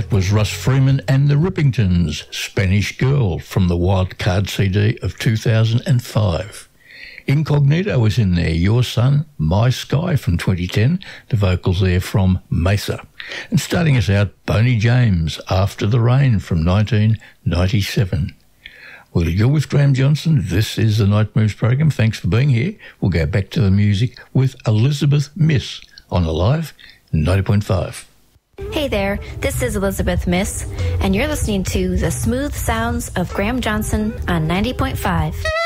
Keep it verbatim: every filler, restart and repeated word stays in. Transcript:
That was Russ Freeman and the Rippingtons, Spanish Girl, from the Wild Card C D of two thousand five. Incognito was in there, Your Sun, My Sky from twenty ten, the vocals there from Mesa. And starting us out, Boney James, After the Rain from nineteen ninety-seven. Well, you're with Graham Johnson. This is the Night Moves program. Thanks for being here. We'll go back to the music with Elizabeth Miss on Alive ninety point five. Hey there, this is Elizabeth Miss, and you're listening to the smooth sounds of Graham Johnson on ninety point five.